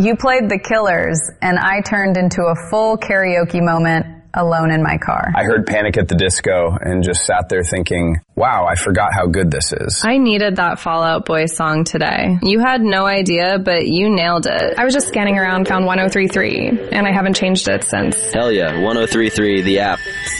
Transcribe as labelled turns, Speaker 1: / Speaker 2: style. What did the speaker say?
Speaker 1: You played The Killers, and I turned into a full karaoke moment alone in my car.
Speaker 2: I heard Panic at the Disco and just sat there thinking, wow, I forgot how good this is.
Speaker 3: I needed that Fall Out Boy song today. You had no idea, but you nailed it.
Speaker 4: I was just scanning around, found 103.3, and I haven't changed it since.
Speaker 5: Hell yeah, 103.3, the app.